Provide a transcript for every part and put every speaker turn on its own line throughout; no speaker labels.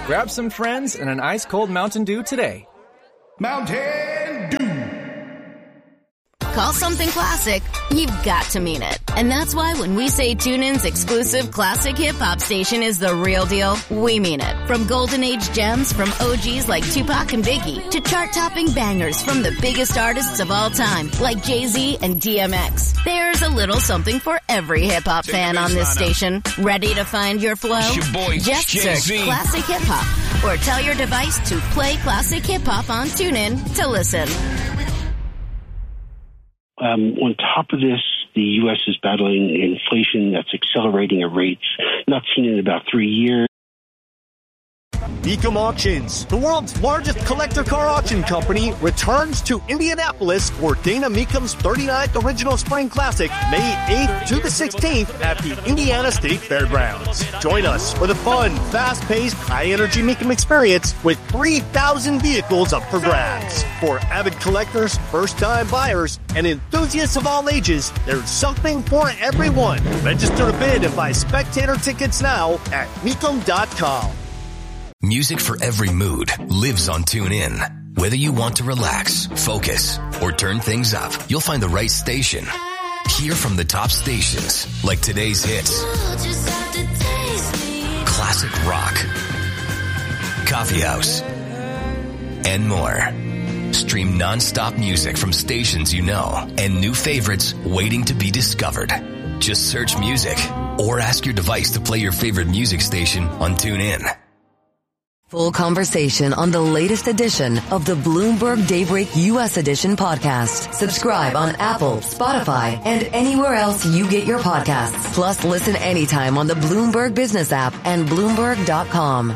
Grab some friends and an ice-cold Mountain Dew today.
Mountain Dew.
Call something classic, you've got to mean it. And that's why when we say TuneIn's exclusive classic hip-hop station is the real deal, we mean it. From golden age gems from OGs like Tupac and Biggie to chart-topping bangers from the biggest artists of all time like Jay-Z and DMX. There's a little something for every hip-hop fan on this station. Ready to find your flow?
It's your boy,
Just
Jay-Z.
search Classic Hip-Hop or tell your device to play Classic Hip-Hop on TuneIn to listen.
On top of this, the U.S. is battling inflation that's accelerating at rates not seen in about 3 years.
Mecum Auctions, the world's largest collector car auction company, returns to Indianapolis for Dana Mecum's 39th Original Spring Classic, May 8th to the 16th at the Indiana State Fairgrounds. Join us for the fun, fast-paced, high-energy Mecum experience with 3,000 vehicles up for grabs. For avid collectors, first-time buyers, and enthusiasts of all ages, there's something for everyone. Register to bid and buy spectator tickets now at Mecum.com.
Music for every mood lives on TuneIn. Whether you want to relax, focus, or turn things up, you'll find the right station. Hear from the top stations like today's hits, classic rock, coffee house, and more. Stream non-stop music from stations you know and new favorites waiting to be discovered. Just search music or ask your device to play your favorite music station on TuneIn.
Full conversation on the latest edition of the Bloomberg Daybreak U.S. Edition podcast. Subscribe on Apple, Spotify, and anywhere else you get your podcasts. Plus, listen anytime on the Bloomberg Business app and Bloomberg.com.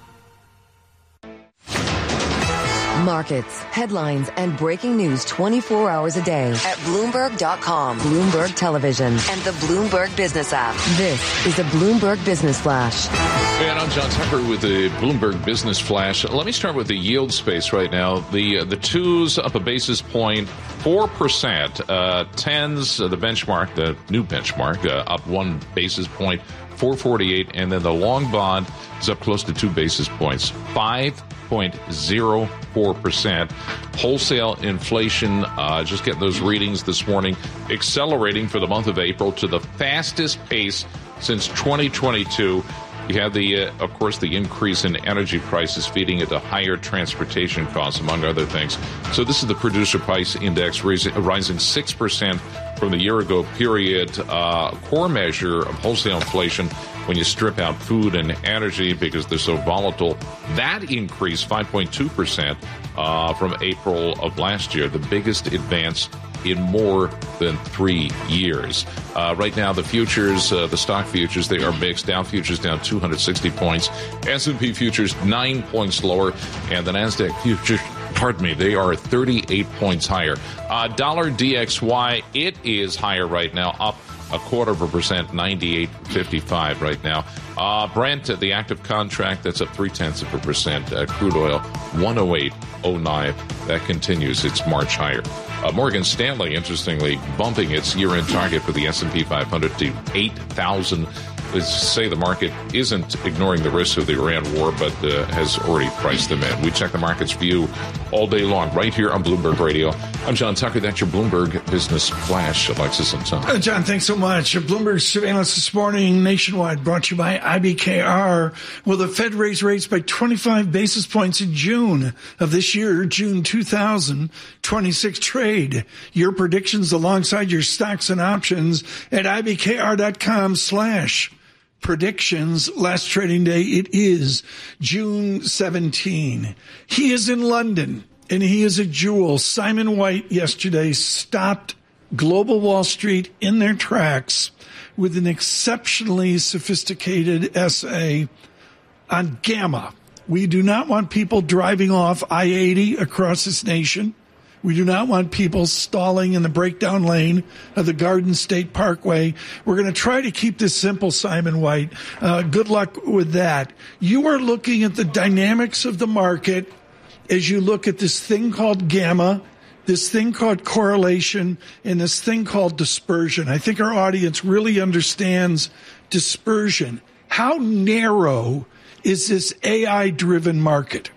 Markets, headlines, and breaking news 24 hours a day at Bloomberg.com, Bloomberg Television, and the Bloomberg Business app. This is a Bloomberg Business Flash.
And I'm John Tucker with the Bloomberg Business Flash. Let me start with the yield space right now. The twos up a basis point, 4%. Tens, the benchmark, the new benchmark, up 1 basis point, 448. And then the long bond is up close to 2 basis points, 5.04%. Wholesale inflation, just getting those readings this morning, accelerating for the month of April to the fastest pace since 2022. You have of course, the increase in energy prices feeding into higher transportation costs, among other things. So this is the producer price index rising 6% from the year ago period. Core measure of wholesale inflation when you strip out food and energy because they're so volatile. That increased 5.2% from April of last year, the biggest advance in more than 3 years. Right now, the futures, the stock futures, they are mixed. Dow futures down 260 points. S&P futures 9 points lower. And the NASDAQ futures, they are 38 points higher. Dollar DXY, it is higher right now, up 0.25%, 98.55 right now. Brent, the active contract, that's up 0.3%. Crude oil, 108.09. That continues its march higher. Morgan Stanley, interestingly, bumping its year-end target for the S&P 500 to 8,000. Let's say the market isn't ignoring the risks of the Iran war, but has already priced them in. We check the market's view all day long right here on Bloomberg Radio. I'm John Tucker. That's your Bloomberg Business Flash. Alexis and Tom.
John, thanks so much. Bloomberg surveillance this morning nationwide brought to you by IBKR. Will the Fed raise rates by 25 basis points in June of this year, June 2026 trade? Your predictions alongside your stocks and options at IBKR.com/predictions. Last trading day, it is June 17. He is in London, and he is a jewel. Simon White yesterday stopped Global Wall Street in their tracks with an exceptionally sophisticated essay on Gamma. We do not want people driving off I-80 across this nation. We do not want people stalling in the breakdown lane of the Garden State Parkway. We're going to try to keep this simple, Simon White. Good luck with that. You are looking at the dynamics of the market as you look at this thing called gamma, this thing called correlation, and this thing called dispersion. I think our audience really understands dispersion. How narrow is this AI-driven market?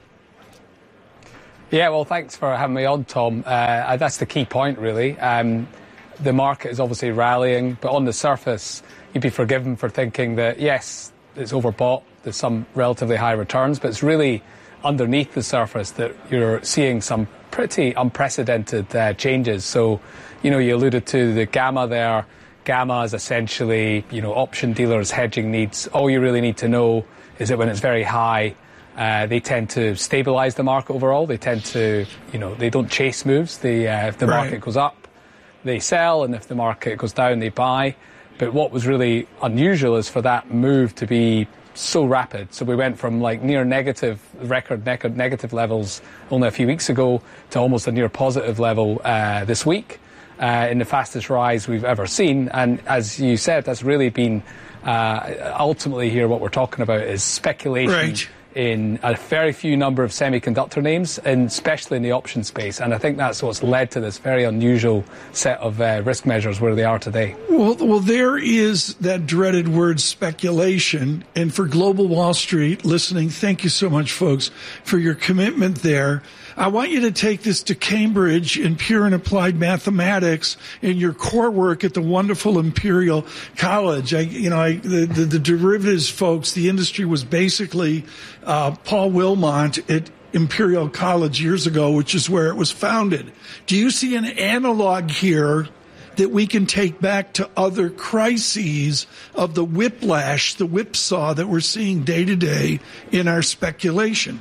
Yeah, well, thanks for having me on, Tom. That's the key point, really. The market is obviously rallying, but on the surface, you'd be forgiven for thinking that, yes, it's overbought, there's some relatively high returns, but it's really underneath the surface that you're seeing some pretty unprecedented changes. So, you alluded to the gamma there. Gamma is essentially, option dealers' hedging needs. All you really need to know is that when it's very high, they tend to stabilize the market overall. They tend to, they don't chase moves. If the market goes up, they sell, and if the market goes down, they buy. But what was really unusual is for that move to be so rapid. So we went from near negative, record negative levels only a few weeks ago to almost a near positive level this week, in the fastest rise we've ever seen. And as you said, that's really been ultimately here what we're talking about is speculation in a very few number of semiconductor names, and especially in the option space. And I think that's what's led to this very unusual set of risk measures where they are today.
Well, there is that dreaded word speculation. And for Global Wall Street listening, thank you so much, folks, for your commitment there. I want you to take this to Cambridge in pure and applied mathematics in your core work at the wonderful Imperial College. The derivatives folks, the industry was basically Paul Wilmot at Imperial College years ago, which is where it was founded. Do you see an analog here that we can take back to other crises of the whiplash, the whipsaw that we're seeing day to day in our speculation?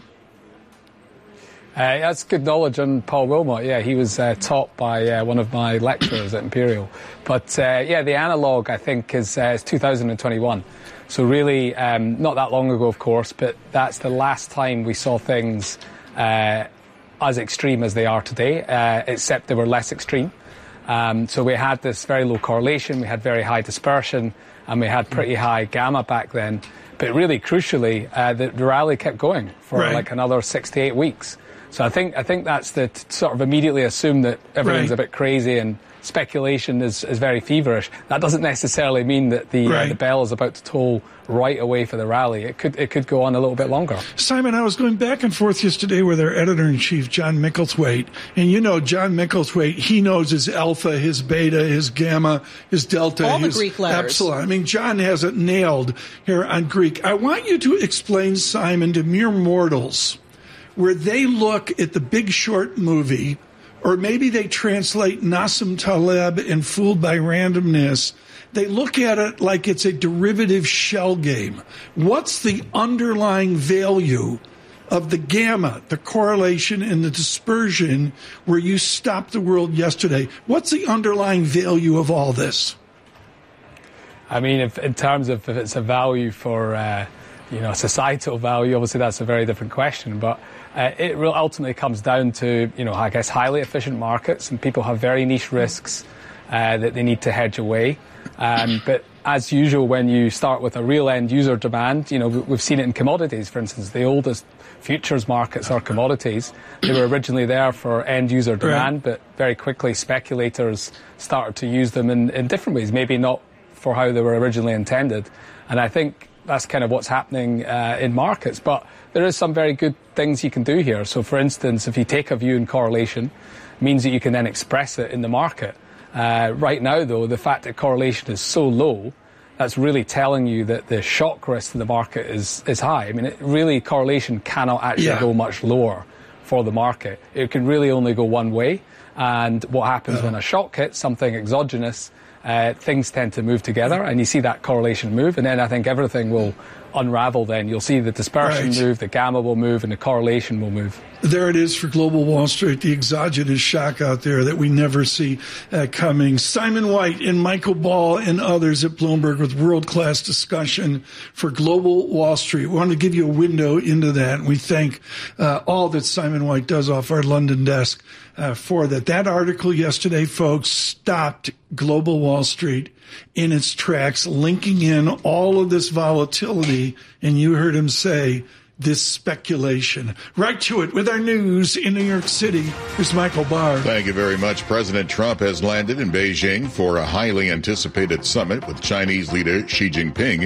That's good knowledge on Paul Wilmot. Yeah, he was taught by one of my lecturers at Imperial. But the analog, I think, is 2021. So really, not that long ago, of course, but that's the last time we saw things as extreme as they are today, except they were less extreme. So we had this very low correlation, we had very high dispersion, and we had pretty high gamma back then. But really, crucially, the rally kept going for another 6 to 8 weeks. So I think that's to sort of immediately assume that everything's a bit crazy and speculation is very feverish. That doesn't necessarily mean that the bell is about to toll right away for the rally. It could go on a little bit longer.
Simon, I was going back and forth yesterday with our editor-in-chief, John Micklethwait. And John Micklethwait, he knows his alpha, his beta, his gamma, his delta.
All the Greek letters.
Epsilon. I mean, John has it nailed here on Greek. I want you to explain, Simon, to mere mortals, where they look at the Big Short movie, or maybe they translate Nassim Taleb and Fooled by Randomness. They look at it like it's a derivative shell game. What's the underlying value of the gamma, the correlation and the dispersion where you stopped the world yesterday? What's the underlying value of all this?
I mean, in terms of if it's a value for societal value, obviously that's a very different question. But it ultimately comes down to, I guess, highly efficient markets, and people have very niche risks that they need to hedge away. But as usual, when you start with a real end user demand, we've seen it in commodities, for instance. The oldest futures markets are commodities. They were originally there for end user demand, but very quickly speculators started to use them in different ways, maybe not for how they were originally intended. And I think that's kind of what's happening in markets. But there is some very good things you can do here. So, for instance, if you take a view in correlation, it means that you can then express it in the market. Right now, though, the fact that correlation is so low, that's really telling you that the shock risk to the market is high. I mean, correlation cannot actually go much lower for the market. It can really only go one way. And what happens when a shock hits, something exogenous, things tend to move together, and you see that correlation move, and then I think everything will unravel then. You'll see the dispersion move, the gamma will move, and the correlation will move.
There it is for Global Wall Street, the exogenous shock out there that we never see coming. Simon White and Michael Ball and others at Bloomberg with world-class discussion for Global Wall Street. We want to give you a window into that, and we thank all that Simon White does off our London desk for that. That article yesterday, folks, stopped Global Wall Street in its tracks, linking in all of this volatility, and you heard him say, this speculation. Right to it with our news in New York City. Here's Michael Barr.
Thank you very much. President Trump has landed in Beijing for a highly anticipated summit with Chinese leader Xi Jinping.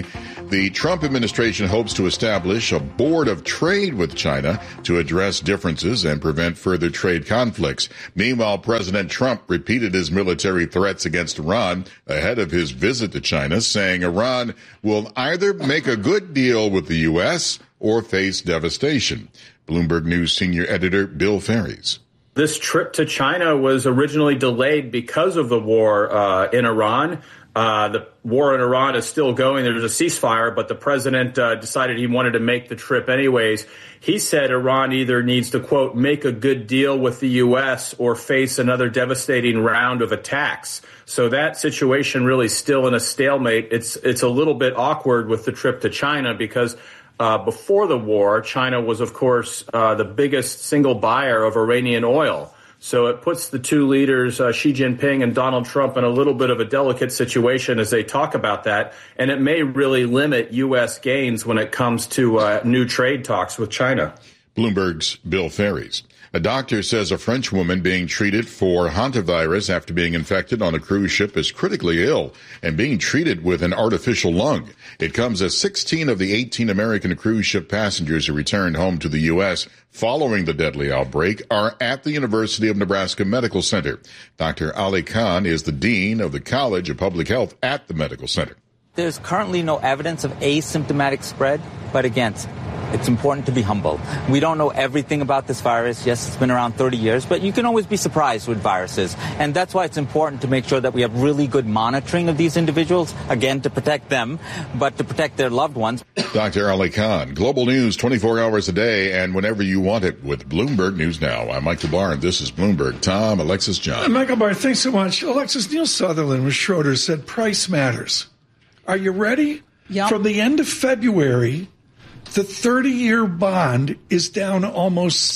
The Trump administration hopes to establish a board of trade with China to address differences and prevent further trade conflicts. Meanwhile, President Trump repeated his military threats against Iran ahead of his visit to China, saying Iran will either make a good deal with the U.S. or face devastation. Bloomberg News senior editor Bill Ferries.
This trip to China was originally delayed because of the war in Iran. The war in Iran is still going. There's a ceasefire, but the president decided he wanted to make the trip anyways. He said Iran either needs to, quote, make a good deal with the U.S. or face another devastating round of attacks. So that situation really still in a stalemate. It's a little bit awkward with the trip to China because before the war, China was, of course, the biggest single buyer of Iranian oil. So it puts the two leaders, Xi Jinping and Donald Trump, in a little bit of a delicate situation as they talk about that. And it may really limit U.S. gains when it comes to new trade talks with China.
Bloomberg's Bill Ferries. A doctor says a French woman being treated for hantavirus after being infected on a cruise ship is critically ill and being treated with an artificial lung. It comes as 16 of the 18 American cruise ship passengers who returned home to the U.S. following the deadly outbreak are at the University of Nebraska Medical Center. Dr. Ali Khan is the dean of the College of Public Health at the medical center.
There's currently no evidence of asymptomatic spread, but again, it's important to be humble. We don't know everything about this virus. Yes, it's been around 30 years, but you can always be surprised with viruses. And that's why it's important to make sure that we have really good monitoring of these individuals, again, to protect them, but to protect their loved ones.
Dr. Ali Khan, Global News 24 hours a day and whenever you want it with Bloomberg News Now. I'm Michael Barr, and this is Bloomberg. Tom, Alexis, John.
Michael Barr, thanks so much. Alexis, Neil Sutherland with Schroeder said price matters. Are you ready?
Yep.
From the end of February, the 30-year bond is down almost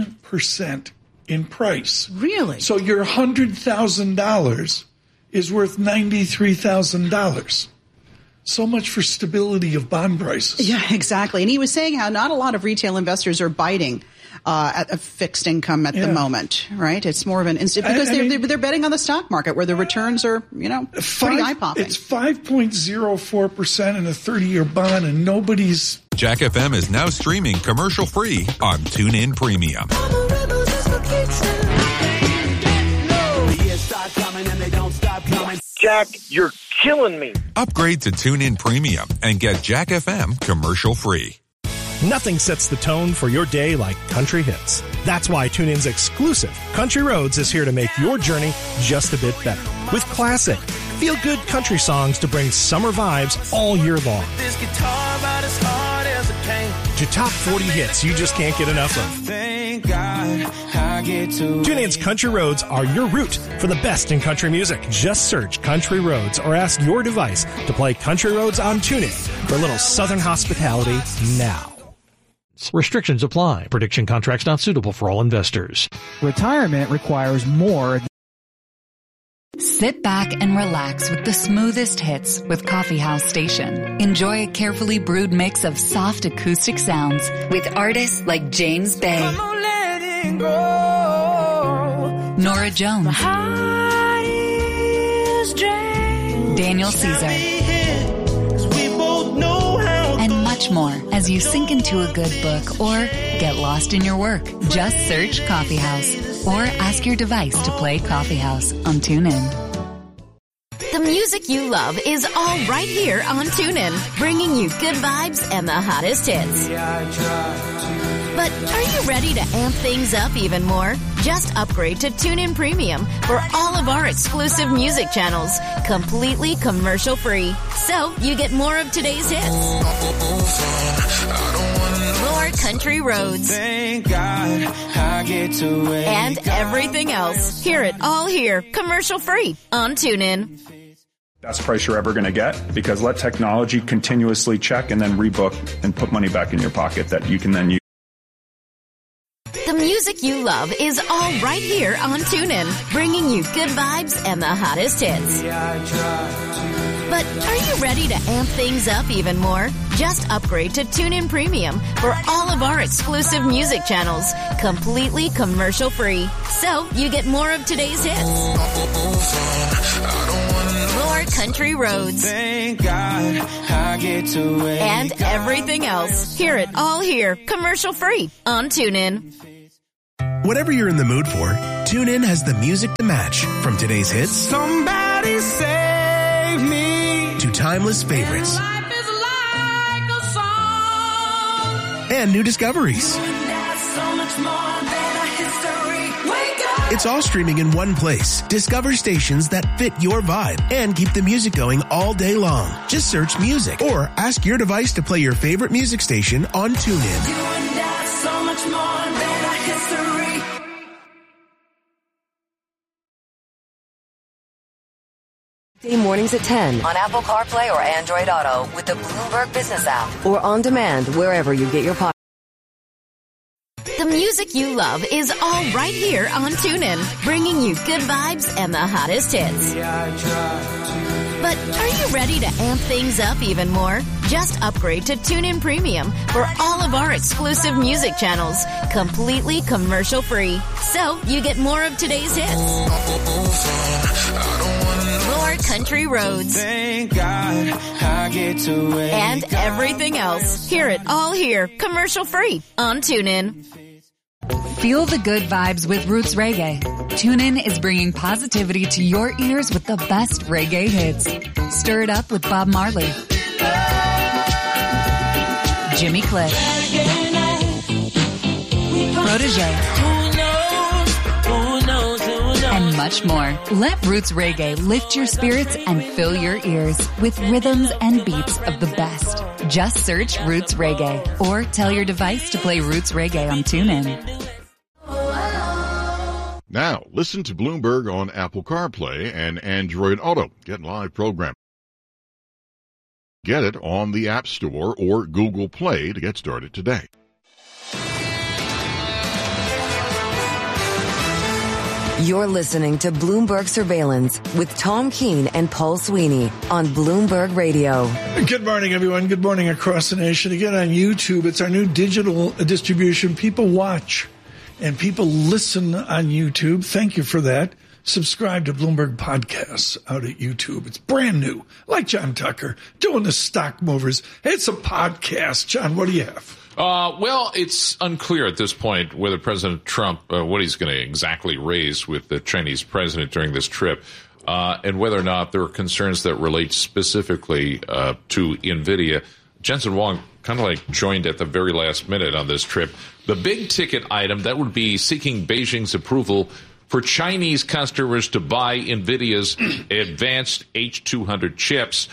7% in price.
Really?
So your $100,000 is worth $93,000. So much for stability of bond prices.
Yeah, exactly. And he was saying how not a lot of retail investors are biting at a fixed income at the moment, right? It's more of an instant because they're betting on the stock market where the returns are, pretty eye-popping.
It's 5.04% in a 30-year bond, and nobody's...
Jack FM is now streaming commercial-free on TuneIn Premium.
Jack, you're killing me.
Upgrade to TuneIn Premium and get Jack FM commercial-free.
Nothing sets the tone for your day like country hits. That's why TuneIn's exclusive Country Roads is here to make your journey just a bit better. With classic, feel-good country songs to bring summer vibes all year long.
This guitar about as hard as it came.
To top 40 hits you just can't get enough of.
Thank God I get to
TuneIn's Country Roads are your route for the best in country music. Just search Country Roads or ask your device to play Country Roads on TuneIn for a little Southern hospitality now.
Restrictions apply. Prediction contracts not suitable for all investors.
Retirement requires more.
Sit back and relax with the smoothest hits with Coffee House Station. Enjoy a carefully brewed mix of soft acoustic sounds with artists like James Bay, Nora Jones, Daniel Caesar, and much more as you sink into a good book or get lost in your work. Just search Coffee House or ask your device to play Coffee House on TuneIn.
The music you love is all right here on TuneIn, bringing you good vibes and the hottest hits. But are you ready to amp things up even more? Just upgrade to TuneIn Premium for all of our exclusive music channels, completely commercial-free. So you get more of today's hits, more country roads,
Thank God I get to
and everything else. Hear it all here, commercial-free on TuneIn.
Best price you're ever going to get, because let technology continuously check and then rebook and put money back in your pocket that you can then use.
The music you love is all right here on TuneIn, bringing you good vibes and the hottest hits. But are you ready to amp things up even more? Just upgrade to TuneIn Premium for all of our exclusive music channels, completely commercial-free. So you get more of today's hits, more more country roads,
Thank God I get to wake
and everything else. Hear it all here, commercial-free on TuneIn.
Whatever you're in the mood for, TuneIn has the music to match. From today's hits,
Somebody save me,
to timeless favorites,
life is like a song,
and new discoveries.
that's so much more than a history. Wake up!
It's all streaming in one place. Discover stations that fit your vibe and keep the music going all day long. Just search music or ask your device to play your favorite music station on TuneIn.
You and I, so much more than a history.
Day mornings at 10 on Apple CarPlay or Android Auto with the Bloomberg Business app or on demand wherever you get your podcast.
The music you love is all right here on TuneIn, bringing you good vibes and the hottest hits. But are you ready to amp things up even more? Just upgrade to TuneIn Premium for all of our exclusive music channels, completely commercial-free. So you get more of today's hits, more country roads,
Thank God I get to wake
and everything else. Hear it all here, commercial-free on TuneIn.
Feel the good vibes with Roots Reggae. TuneIn is bringing positivity to your ears with the best reggae hits. Stir it up with Bob Marley, Jimmy Cliff, Protégé, and much more. Let Roots Reggae lift your spirits and fill your ears with rhythms and beats of the best. Just search Roots Reggae or tell your device to play Roots Reggae on TuneIn.
Now, listen to Bloomberg on Apple CarPlay and Android Auto. Get live programming. Get it on the App Store or Google Play to get started today.
You're listening to Bloomberg Surveillance with Tom Keene and Paul Sweeney on Bloomberg Radio.
Good morning, everyone. Good morning across the nation. Again on YouTube, it's our new digital distribution. People watch and people listen on YouTube. Thank you for that. Subscribe to Bloomberg Podcasts out at YouTube. It's brand new, like John Tucker doing the stock movers. It's a podcast. John, what do you have?
Well, it's unclear at this point whether President Trump, what he's going to exactly raise with the Chinese president during this trip, and whether or not there are concerns that relate specifically to NVIDIA. Jensen Huang kind of like joined at the very last minute on this trip. The big ticket item, that would be seeking Beijing's approval for Chinese customers to buy NVIDIA's advanced H200 chips.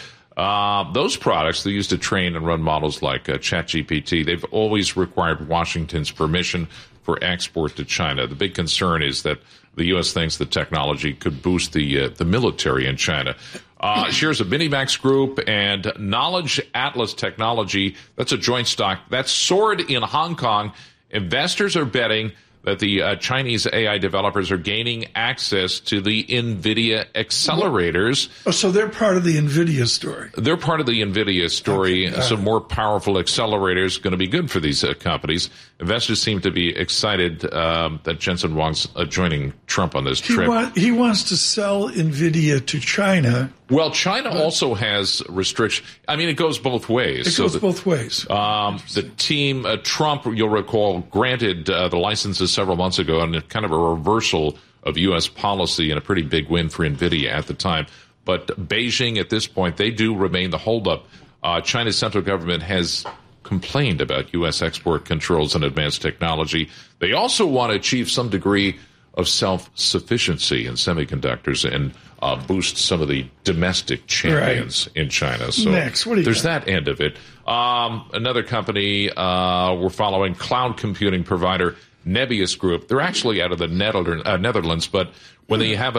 Those products they use to train and run models like ChatGPT, they've always required Washington's permission for export to China. The big concern is that the U.S. thinks the technology could boost the military in China. Shares of Minimax Group and Knowledge Atlas Technology, that's a joint stock, that soared in Hong Kong. Investors are betting that the Chinese AI developers are gaining access to the NVIDIA accelerators.
Oh, so they're part of the NVIDIA story.
They're part of the NVIDIA story. Okay, some more powerful accelerators going to be good for these companies. Investors seem to be excited that Jensen Huang's joining Trump on this trip.
He wants to sell NVIDIA to China.
Well, China also has restrictions. I mean, it goes both ways.
It goes both ways.
The team, Trump, you'll recall, granted the licenses several months ago, and kind of a reversal of U.S. policy and a pretty big win for NVIDIA at the time. But Beijing, at this point, they do remain the holdup. China's central government has complained about U.S. export controls and advanced technology. They also want to achieve some degree of self-sufficiency in semiconductors and boost some of the domestic champions in China. So
next, what do you
there's
got?
that end of it. Another company we're following, cloud computing provider Nebius Group. They're actually out of the Netherlands, but when they have a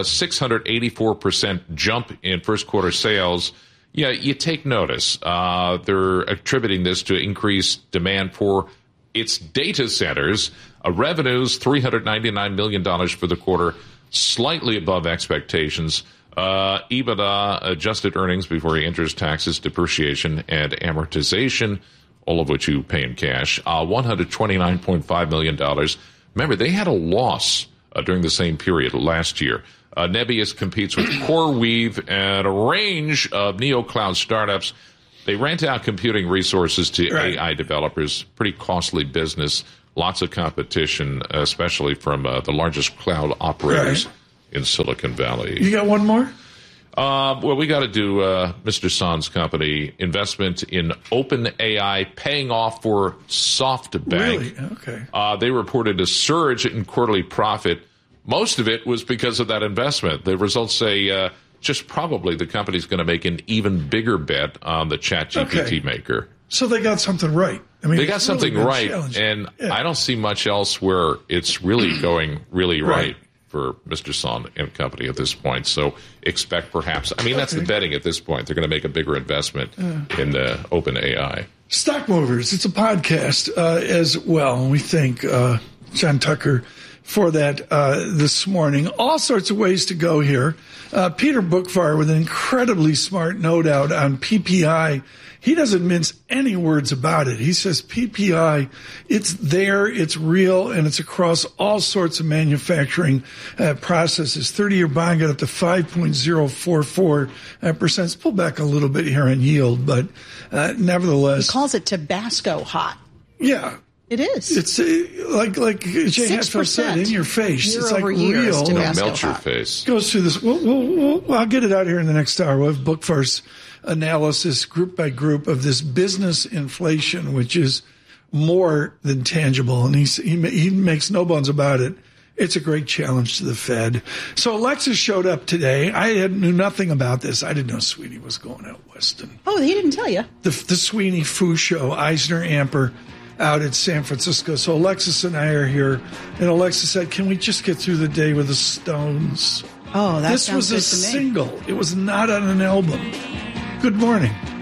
684% jump in first quarter sales, yeah, you take notice. They're attributing this to increased demand for its data centers. Revenues, $399 million for the quarter, slightly above expectations. EBITDA, adjusted earnings before interest, taxes, depreciation, and amortization, all of which you pay in cash, $129.5 million. Remember, they had a loss during the same period last year. Nebius competes with CoreWeave and a range of neo-cloud startups. They rent out computing resources to AI developers. Pretty costly business. Lots of competition, especially from the largest cloud operators in Silicon Valley.
You got one more?
Well, we got to do Mr. Son's company, investment in OpenAI paying off for SoftBank.
Really? Okay.
They reported a surge in quarterly profit. Most of it was because of that investment. The results say just probably the company's going to make an even bigger bet on the ChatGPT maker.
So they got something right. I mean,
they got something right, and I don't see much else where it's really going really right for Mr. Son and company at this point. So expect perhaps, I mean, that's the betting at this point. They're going to make a bigger investment in the OpenAI.
Stock Movers, it's a podcast as well. And we thank John Tucker for that this morning. All sorts of ways to go here. Peter Bookfire with an incredibly smart note out on PPI. He doesn't mince any words about it. He says PPI, it's there, it's real, and it's across all sorts of manufacturing processes. 30-year bond got up to 5.044%. It's pulled back a little bit here on yield, but nevertheless.
He calls it Tabasco hot.
Yeah.
It is.
It's like Jay Hatfield said, in your face. It's like real.
Melt your face.
Goes through this. I'll get it out here in the next hour. We'll have Bookfire's analysis group by group of this business inflation, which is more than tangible. And he makes no bones about it. It's a great challenge to the Fed. So Alexis showed up today. I knew nothing about this. I didn't know Sweeney was going out west.
Oh, he didn't tell you.
The Sweeney Fu Show, Eisner Amper, out at San Francisco. So Alexis and I are here. And Alexis said, can we just get through the day with the Stones?
Oh, that
This was a single. It was not on an album. Good morning.